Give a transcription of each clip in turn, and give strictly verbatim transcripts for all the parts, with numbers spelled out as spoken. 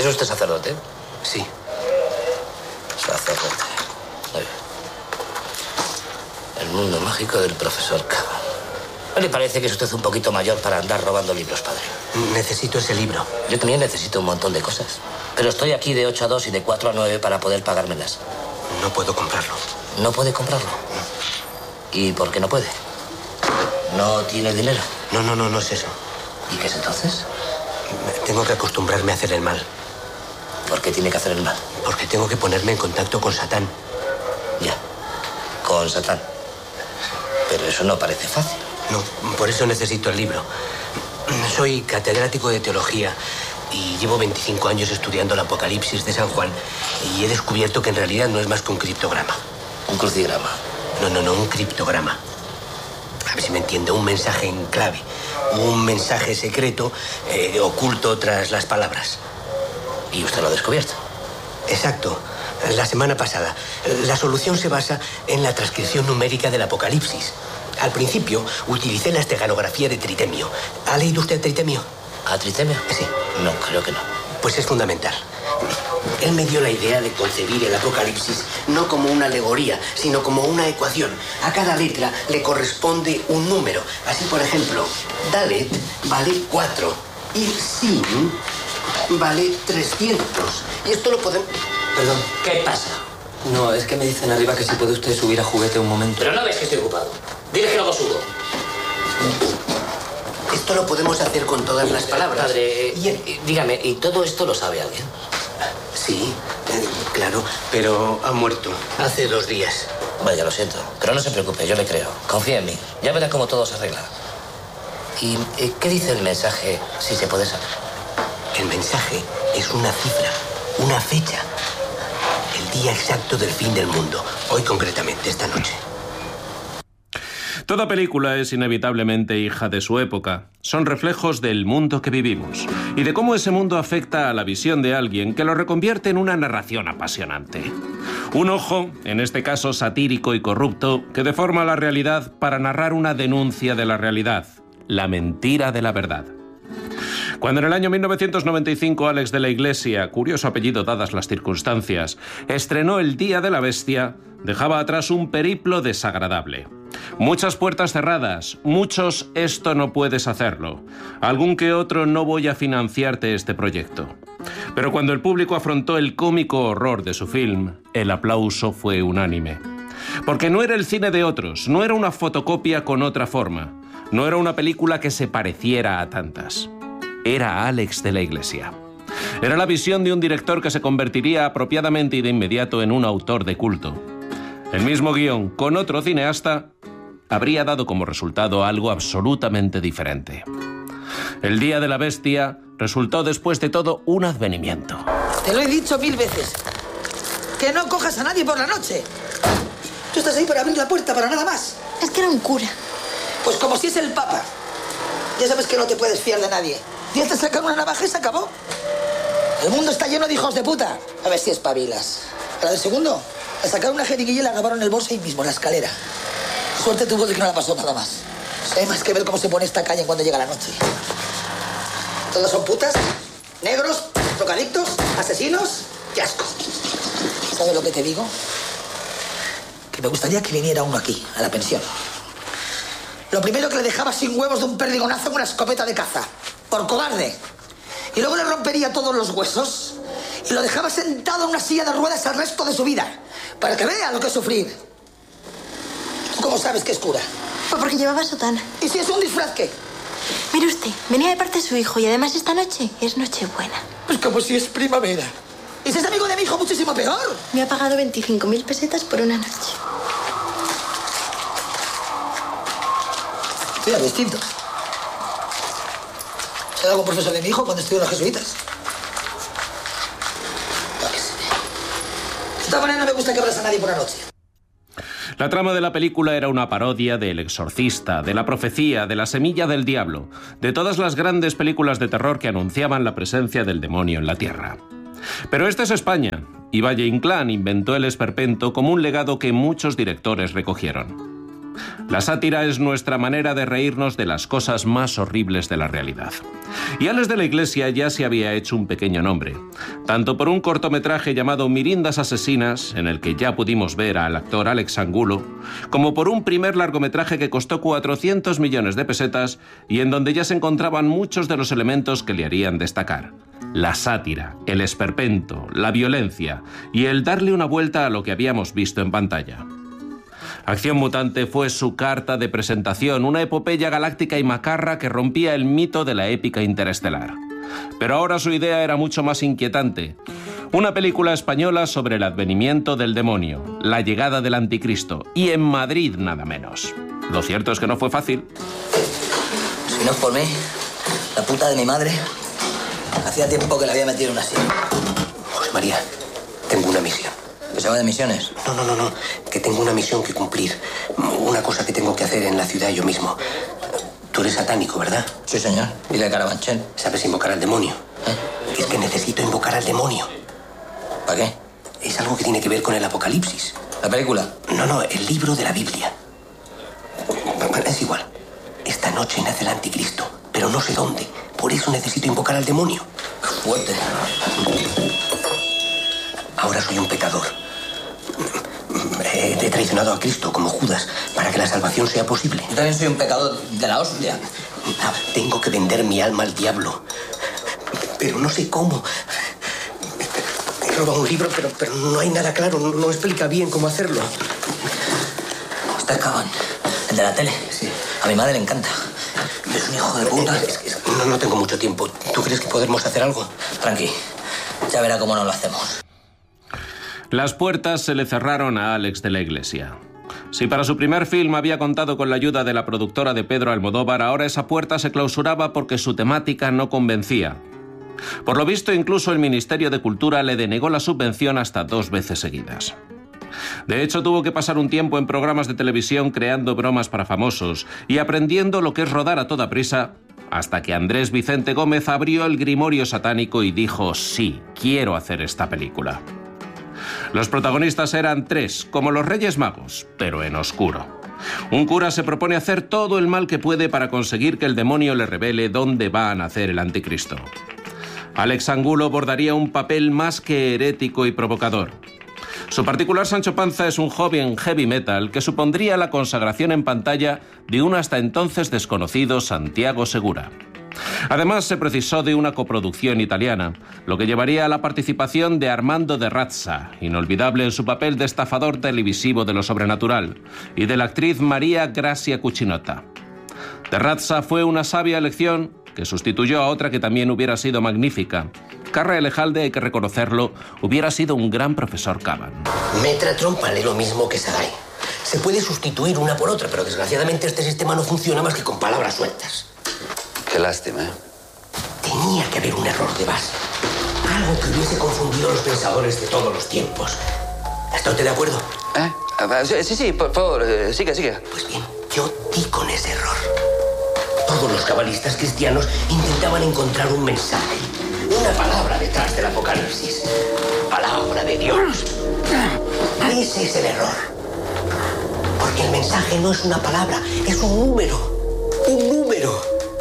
¿Es usted sacerdote? Sí. Sacerdote. Muy bien. El mundo mágico del profesor Cabo. ¿No le parece que es usted un poquito mayor para andar robando libros, padre? Necesito ese libro. Yo también necesito un montón de cosas. Pero estoy aquí de ocho a dos y de cuatro a nueve para poder pagármelas. No puedo comprarlo. ¿No puede comprarlo? ¿Y por qué no puede? ¿No tiene dinero? No, no, no, no es eso. ¿Y qué es entonces? Tengo que acostumbrarme a hacer el mal. ¿Por qué tiene que hacer el mal? Porque tengo que ponerme en contacto con Satán. Ya, con Satán. Pero eso no parece fácil. No, por eso necesito el libro. Soy catedrático de teología y llevo veinticinco años estudiando el Apocalipsis de San Juan y he descubierto que en realidad no es más que un criptograma. ¿Un crucigrama? No, no, no, un criptograma. A ver si me entiende, un mensaje en clave. Un mensaje secreto eh, oculto tras las palabras. ¿Y usted lo ha descubierto? Exacto. La semana pasada. La solución se basa en la transcripción numérica del Apocalipsis. Al principio utilicé la esteganografía de Tritemio. ¿Ha leído usted Tritemio? ¿A Tritemio? Sí. No, creo que no. Pues es fundamental. Él me dio la idea de concebir el Apocalipsis no como una alegoría, sino como una ecuación. A cada letra le corresponde un número. Así, por ejemplo, Dalet vale cuatro y Sin vale trescientos. Y esto lo podemos... Perdón. ¿Qué pasa? No, es que me dicen arriba que si puede usted subir a juguete un momento. Pero no ves que estoy ocupado. Dile que luego subo. Esto lo podemos hacer con todas las palabras. Padre, y, y, dígame, ¿y todo esto lo sabe alguien? Sí, eh, claro, pero ha muerto hace dos días. Vaya, lo siento. Pero no se preocupe, yo le creo. Confía en mí. Ya verá cómo todo se arregla. ¿Y eh, qué dice el mensaje, si se puede saber? El mensaje es una cifra, una fecha. El día exacto del fin del mundo. Hoy concretamente, esta noche. Toda película es inevitablemente hija de su época. Son reflejos del mundo que vivimos y de cómo ese mundo afecta a la visión de alguien que lo reconvierte en una narración apasionante. Un ojo, en este caso satírico y corrupto, que deforma la realidad para narrar una denuncia de la realidad, la mentira de la verdad. Cuando en el año mil novecientos noventa y cinco Alex de la Iglesia, curioso apellido dadas las circunstancias, estrenó El Día de la Bestia, dejaba atrás un periplo desagradable. Muchas puertas cerradas, muchos esto no puedes hacerlo, algún que otro no voy a financiarte este proyecto. Pero cuando el público afrontó el cómico horror de su film, el aplauso fue unánime. Porque no era el cine de otros, no era una fotocopia con otra forma, no era una película que se pareciera a tantas. Era Alex de la Iglesia. Era la visión de un director que se convertiría apropiadamente y de inmediato en un autor de culto. El mismo guión, con otro cineasta, habría dado como resultado algo absolutamente diferente. El Día de la Bestia resultó después de todo un advenimiento. Te lo he dicho mil veces. Que no cojas a nadie por la noche. Tú estás ahí para abrir la puerta, para nada más. Es que era un cura. Pues como si es el Papa. Ya sabes que no te puedes fiar de nadie. Y te sacan una navaja y se acabó. El mundo está lleno de hijos de puta. A ver si espabilas. A la del segundo, le sacaron una jeringuilla y la grabaron en el bolso ahí mismo, en la escalera. Suerte tuvo de que no la pasó nada más. No hay más que ver cómo se pone esta calle cuando llega la noche. Todos son putas, negros, drogadictos, asesinos. ¡Qué asco! ¿Sabes lo que te digo? Que me gustaría que viniera uno aquí, a la pensión. Lo primero que le dejaba sin huevos de un perdigonazo con una escopeta de caza. Por cobarde. Y luego le rompería todos los huesos y lo dejaba sentado en una silla de ruedas el resto de su vida. Para que vea lo que es sufrir. ¿Tú cómo sabes que es cura? Pues porque llevaba sotana. ¿Y si es un disfraz qué? Mire usted, venía de parte de su hijo y además esta noche es Nochebuena. Pues como si es primavera. ¿Y si es amigo de mi hijo, muchísimo peor? Me ha pagado veinticinco mil pesetas por una noche. Sí, algo distinto. ¿Será algún profesor de mi hijo cuando estudió en los jesuitas? De esta manera no me gusta que abras a nadie por la noche. La trama de la película era una parodia de El Exorcista, de La Profecía, de La Semilla del Diablo, de todas las grandes películas de terror que anunciaban la presencia del demonio en la Tierra. Pero esta es España, y Valle Inclán inventó el esperpento como un legado que muchos directores recogieron. La sátira es nuestra manera de reírnos de las cosas más horribles de la realidad. Y Alex de la Iglesia ya se había hecho un pequeño nombre, tanto por un cortometraje llamado Mirindas Asesinas, en el que ya pudimos ver al actor Alex Angulo, como por un primer largometraje que costó cuatrocientos millones de pesetas y en donde ya se encontraban muchos de los elementos que le harían destacar. La sátira, el esperpento, la violencia y el darle una vuelta a lo que habíamos visto en pantalla. Acción Mutante fue su carta de presentación, una epopeya galáctica y macarra que rompía el mito de la épica interestelar. Pero ahora su idea era mucho más inquietante. Una película española sobre el advenimiento del demonio, la llegada del anticristo, y en Madrid nada menos. Lo cierto es que no fue fácil. Si no es por mí, la puta de mi madre, hacía tiempo que la había metido en una silla. José María, tengo una misión. ¿Que se va de misiones? No, no, no, no, que tengo una misión que cumplir. Una cosa que tengo que hacer en la ciudad yo mismo. Tú eres satánico, ¿verdad? Sí, señor. Y de Carabanchel. ¿Sabes invocar al demonio? ¿Eh? Es que necesito invocar al demonio. ¿Para qué? Es algo que tiene que ver con el Apocalipsis. ¿La película? No, no, el libro de la Biblia. Es igual. Esta noche nace el anticristo, pero no sé dónde. Por eso necesito invocar al demonio. ¡Qué fuerte! Ahora soy un pecador. He traicionado a Cristo como Judas para que la salvación sea posible. Yo también soy un pecador de la hostia. Tengo que vender mi alma al diablo. Pero no sé cómo. He robado un libro, pero, pero no hay nada claro. No, no explica bien cómo hacerlo. Está Caban, el de la tele. Sí. A mi madre le encanta. Es un hijo de puta. Es, es, no, no tengo mucho tiempo. ¿Tú crees que podemos hacer algo? Tranqui. Ya verá cómo no lo hacemos. Las puertas se le cerraron a Alex de la Iglesia. Si para su primer film había contado con la ayuda de la productora de Pedro Almodóvar, ahora esa puerta se clausuraba porque su temática no convencía. Por lo visto, incluso el Ministerio de Cultura le denegó la subvención hasta dos veces seguidas. De hecho, tuvo que pasar un tiempo en programas de televisión creando bromas para famosos y aprendiendo lo que es rodar a toda prisa, hasta que Andrés Vicente Gómez abrió el grimorio satánico y dijo: sí, quiero hacer esta película. Los protagonistas eran tres, como los Reyes Magos, pero en oscuro. Un cura se propone hacer todo el mal que puede para conseguir que el demonio le revele dónde va a nacer el anticristo. Alex Angulo bordaría un papel más que herético y provocador. Su particular Sancho Panza es un joven heavy metal que supondría la consagración en pantalla de un hasta entonces desconocido Santiago Segura. Además, se precisó de una coproducción italiana, lo que llevaría a la participación de Armando de Razza, inolvidable en su papel de estafador televisivo de lo sobrenatural, y de la actriz María Grazia Cucinotta. De Razza fue una sabia elección que sustituyó a otra que también hubiera sido magnífica. Carra Elejalde, hay que reconocerlo, hubiera sido un gran profesor Caban. Metra Trompan es lo mismo que Sagai. Se puede sustituir una por otra, pero desgraciadamente este sistema no funciona más que con palabras sueltas. Qué lástima, ¿eh? Tenía que haber un error de base. Algo que hubiese confundido a los pensadores de todos los tiempos. ¿Está usted de acuerdo? ¿Eh? Sí, sí, por favor, sigue, sigue. Pues bien, yo di con ese error. Todos los cabalistas cristianos intentaban encontrar un mensaje, una palabra detrás del Apocalipsis. Palabra de Dios. Ese es el error. Porque el mensaje no es una palabra, es un número. Un número.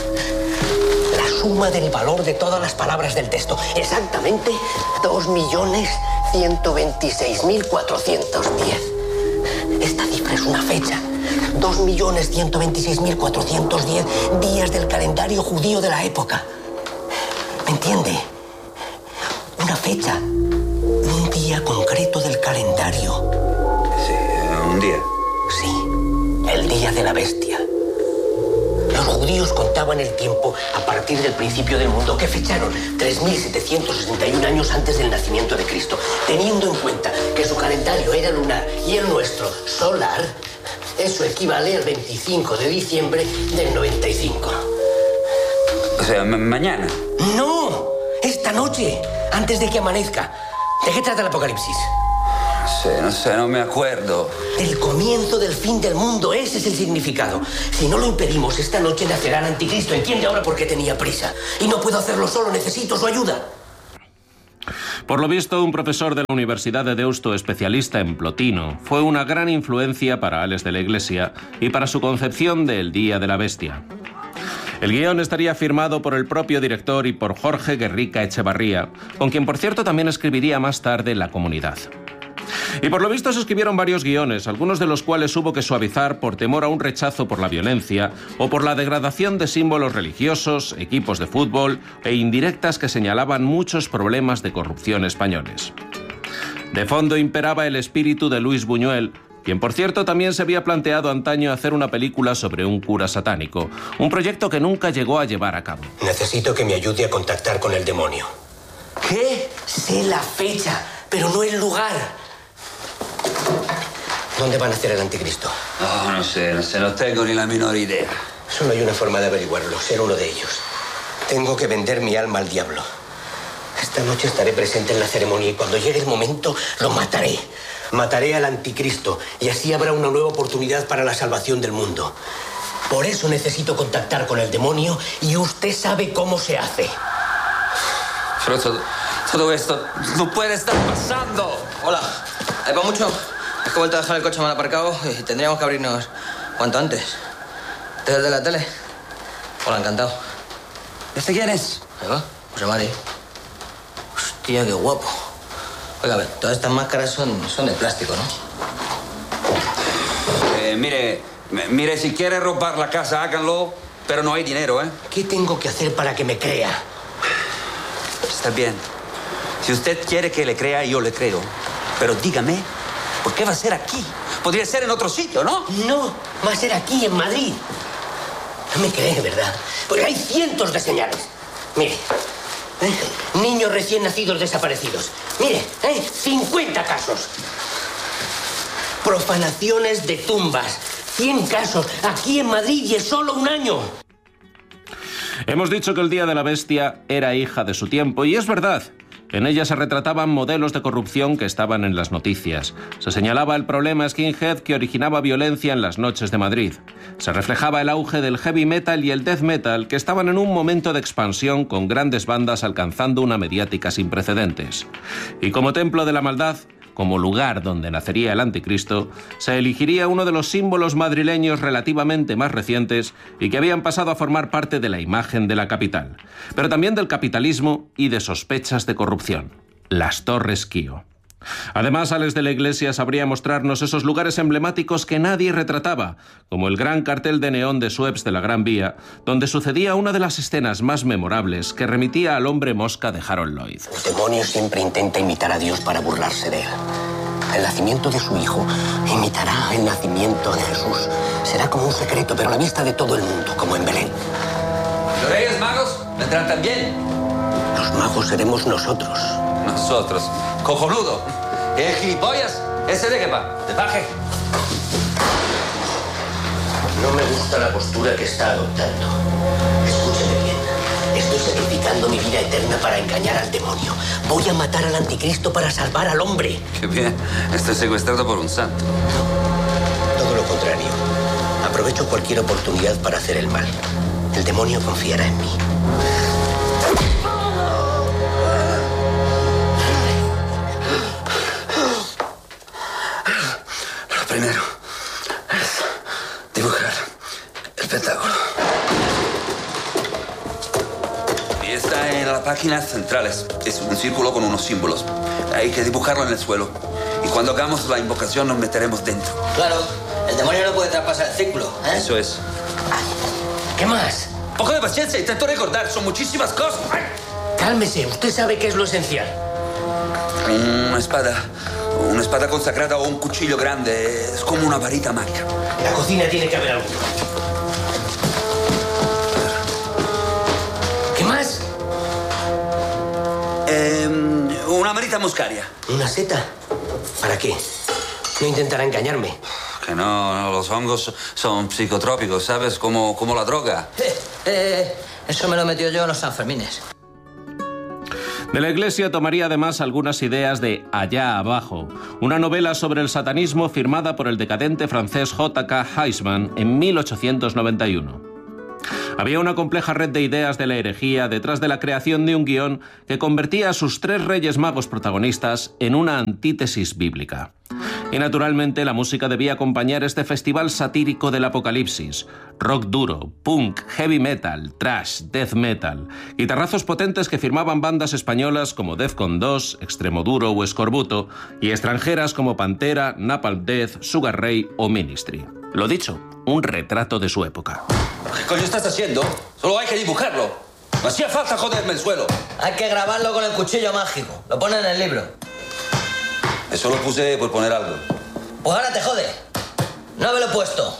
La suma del valor de todas las palabras del texto. Exactamente dos millones ciento veintiséis mil cuatrocientos diez. Esta cifra es una fecha. dos millones ciento veintiséis mil cuatrocientos diez días del calendario judío de la época. ¿Me entiende? Una fecha. Un día concreto del calendario. Sí, un día. Sí, el día de la bestia. Los judíos contaban el tiempo a partir del principio del mundo, que fecharon tres mil setecientos sesenta y un años antes del nacimiento de Cristo, teniendo en cuenta que su calendario era lunar y el nuestro solar. Eso equivale al veinticinco de diciembre del noventa y cinco. O sea, ma mañana. ¡No! Esta noche, antes de que amanezca. ¿De qué trata el Apocalipsis? No sé, no sé, no me acuerdo. El comienzo del fin del mundo, ese es el significado. Si no lo impedimos, esta noche nacerá el anticristo. ¿Entiende ahora por qué tenía prisa? Y no puedo hacerlo solo, necesito su ayuda. Por lo visto, un profesor de la Universidad de Deusto especialista en Plotino fue una gran influencia para Ales de la Iglesia y para su concepción de El Día de la Bestia. El guión estaría firmado por el propio director y por Jorge Guerrica Echevarría, con quien por cierto también escribiría más tarde La Comunidad. Y por lo visto se escribieron varios guiones, algunos de los cuales hubo que suavizar por temor a un rechazo por la violencia o por la degradación de símbolos religiosos, equipos de fútbol e indirectas que señalaban muchos problemas de corrupción españoles. De fondo imperaba el espíritu de Luis Buñuel, quien por cierto también se había planteado antaño hacer una película sobre un cura satánico, un proyecto que nunca llegó a llevar a cabo. Necesito que me ayude a contactar con el demonio. ¿Qué? Sé la fecha, pero no el lugar. ¿Dónde van a hacer el anticristo? Oh, no sé, no sé, no tengo ni la menor idea. Solo hay una forma de averiguarlo, ser uno de ellos. Tengo que vender mi alma al diablo. Esta noche estaré presente en la ceremonia y cuando llegue el momento lo mataré. Mataré al anticristo y así habrá una nueva oportunidad para la salvación del mundo. Por eso necesito contactar con el demonio y usted sabe cómo se hace. Pero todo, todo esto no puede estar pasando. Hola, ¿hay para mucho? Es que he vuelto a dejar el coche mal aparcado y tendríamos que abrirnos cuanto antes. ¿Te el de la tele? Hola, encantado. ¿Este quién es? Ahí va, José Mari. Hostia, qué guapo. Oiga, a ver, todas estas máscaras son, son de plástico, ¿no? Eh, mire, mire, si quiere robar la casa, háganlo, pero no hay dinero, ¿eh? ¿Qué tengo que hacer para que me crea? Está bien. Si usted quiere que le crea, yo le creo. Pero dígame, ¿por qué va a ser aquí? Podría ser en otro sitio, ¿no? No, va a ser aquí, en Madrid. No me cree, ¿verdad? Porque hay cientos de señales. Mire, ¿eh? Niños recién nacidos desaparecidos. Mire, ¿eh? cincuenta casos. Profanaciones de tumbas. cien casos aquí en Madrid y es solo un año. Hemos dicho que El Día de la Bestia era hija de su tiempo, y es verdad. En ella se retrataban modelos de corrupción que estaban en las noticias. Se señalaba el problema skinhead que originaba violencia en las noches de Madrid. Se reflejaba el auge del heavy metal y el death metal, que estaban en un momento de expansión con grandes bandas alcanzando una mediática sin precedentes. Y como templo de la maldad, como lugar donde nacería el anticristo, se elegiría uno de los símbolos madrileños relativamente más recientes y que habían pasado a formar parte de la imagen de la capital, pero también del capitalismo y de sospechas de corrupción: las Torres Kío. Además, Ales de la Iglesia sabría mostrarnos esos lugares emblemáticos que nadie retrataba, como el gran cartel de neón de Sueps de la Gran Vía, donde sucedía una de las escenas más memorables que remitía al hombre mosca de Harold Lloyd. El demonio siempre intenta imitar a Dios para burlarse de él. El nacimiento de su hijo imitará el nacimiento de Jesús. Será como un secreto, pero a la vista de todo el mundo, como en Belén. ¿Los Reyes Magos vendrán también? Los magos seremos nosotros. Nosotros. Cojonudo. ¿El gilipollas? ¿Ese de qué va? ¿De paje? No me gusta la postura que está adoptando. Escúcheme bien. Estoy sacrificando mi vida eterna para engañar al demonio. Voy a matar al anticristo para salvar al hombre. Qué bien. Estoy secuestrado por un santo. No, todo lo contrario. Aprovecho cualquier oportunidad para hacer el mal. El demonio confiará en mí. Primero es dibujar el pentágono. Y está en la página centrales. Es un círculo con unos símbolos. Hay que dibujarlo en el suelo. Y cuando hagamos la invocación nos meteremos dentro. Claro, el demonio no puede traspasar el círculo, ¿eh? Eso es. ¿Qué más? Un poco de paciencia, intento recordar. Son muchísimas cosas. ¡Ay! Cálmese, usted sabe qué es lo esencial. Una espada. Una espada consagrada o un cuchillo grande. Es como una varita mágica. En la cocina tiene que haber algo. ¿Qué más? Eh, una varita muscaria. ¿Una seta? ¿Para qué? No intentará engañarme. Que no, no, los hongos son psicotrópicos, ¿sabes? Como, como la droga. Eh, eh, eso me lo metió yo en los Sanfermines. De la Iglesia tomaría además algunas ideas de Allá abajo, una novela sobre el satanismo firmada por el decadente francés J K Huysmans en mil ochocientos noventa y uno. Había una compleja red de ideas de la herejía detrás de la creación de un guión que convertía a sus tres reyes magos protagonistas en una antítesis bíblica. Y naturalmente la música debía acompañar este festival satírico del apocalipsis. Rock duro, punk, heavy metal, thrash, death metal. Guitarrazos potentes que firmaban bandas españolas como Defcon dos, Extremoduro o Escorbuto, y extranjeras como Pantera, Napalm Death, Sugar Ray o Ministry. Lo dicho, un retrato de su época. ¿Qué coño estás haciendo? Solo hay que dibujarlo. No hacía falta joderme el suelo. Hay que grabarlo con el cuchillo mágico. Lo pone en el libro. Eso lo puse por poner algo. Pues ahora te jode. No me lo he puesto.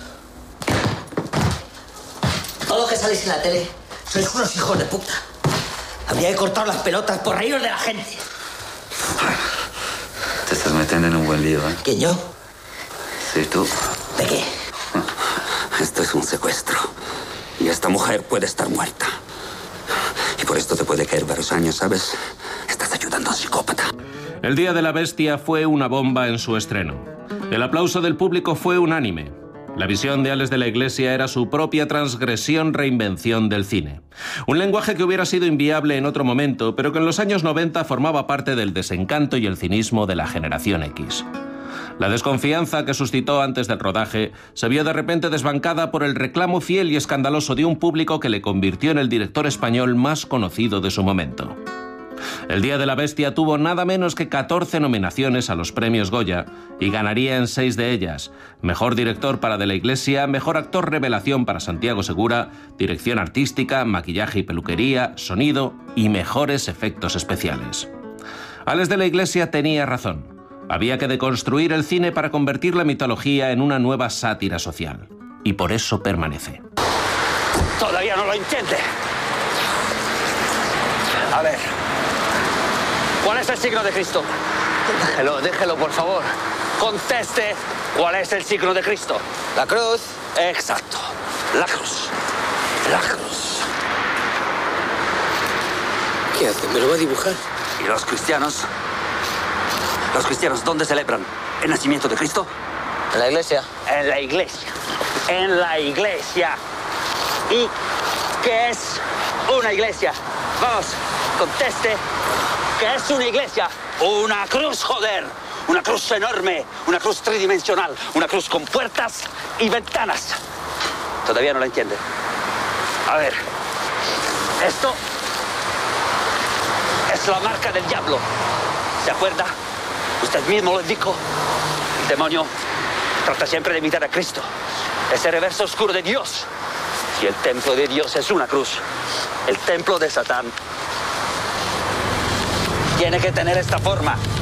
Todos los que salís en la tele sois unos hijos de puta. Habría que cortar las pelotas por reíros de la gente. Te estás metiendo en un buen lío, ¿eh? ¿Quién, yo? Sí, tú. ¿De qué? Esto es un secuestro. Y esta mujer puede estar muerta. Y por esto te puede caer varios años, ¿sabes? Estás ayudando a un psicópata. El Día de la Bestia fue una bomba en su estreno. El aplauso del público fue unánime. La visión de Ales de la Iglesia era su propia transgresión reinvención del cine. Un lenguaje que hubiera sido inviable en otro momento, pero que en los años noventa formaba parte del desencanto y el cinismo de la generación X. La desconfianza que suscitó antes del rodaje se vio de repente desbancada por el reclamo fiel y escandaloso de un público que le convirtió en el director español más conocido de su momento. El Día de la Bestia tuvo nada menos que catorce nominaciones a los premios Goya y ganaría en seis de ellas. Mejor director para De la Iglesia, mejor actor revelación para Santiago Segura, dirección artística, maquillaje y peluquería, sonido y mejores efectos especiales. Ales de la Iglesia tenía razón. Había que deconstruir el cine para convertir la mitología en una nueva sátira social. Y por eso permanece. Todavía no lo entiende. A ver. ¿Cuál es el signo de Cristo? Déjelo, déjelo, por favor. Conteste. ¿Cuál es el signo de Cristo? La cruz. Exacto. La cruz. La cruz. ¿Qué hace? ¿Me lo va a dibujar? ¿Y los cristianos? ¿Los cristianos dónde celebran el nacimiento de Cristo? En la iglesia. En la iglesia. En la iglesia. ¿Y qué es una iglesia? Vamos, conteste. ¿Qué es una iglesia? Una cruz, joder. Una cruz enorme. Una cruz tridimensional. Una cruz con puertas y ventanas. Todavía no la entiende. A ver. Esto es la marca del diablo. ¿Se acuerda? Usted mismo lo dijo. El demonio trata siempre de imitar a Cristo. Es el reverso oscuro de Dios. Y el templo de Dios es una cruz. El templo de Satán tiene que tener esta forma.